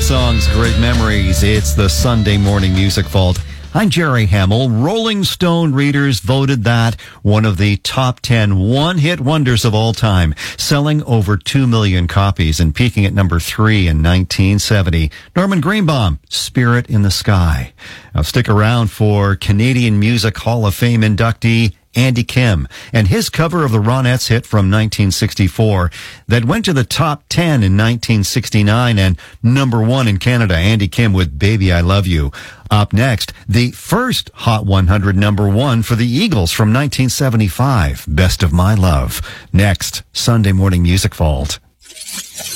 songs, great memories. It's the Sunday Morning Music Vault. I'm Jerry Hamill. Rolling Stone readers voted that one of the top 10 one-hit wonders of all time, selling over 2 million copies and peaking at number 3 in 1970. Norman Greenbaum, Spirit in the Sky. Now stick around for Canadian Music Hall of Fame inductee Andy Kim and his cover of the Ronettes hit from 1964 that went to the top 10 in 1969 and number 1 in Canada. Andy Kim with Baby I Love You. Up next, the first Hot 100 number 1 for the Eagles from 1975, Best of My Love. Next, Sunday Morning Music Vault.